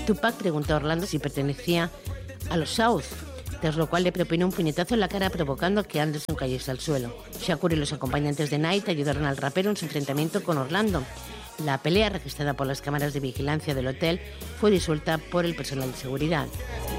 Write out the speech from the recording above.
Tupac preguntó a Orlando si pertenecía a los South, tras lo cual le propinó un puñetazo en la cara provocando que Anderson cayese al suelo. Shakur y los acompañantes de Knight ayudaron al rapero en su enfrentamiento con Orlando. La pelea, registrada por las cámaras de vigilancia del hotel, fue disuelta por el personal de seguridad.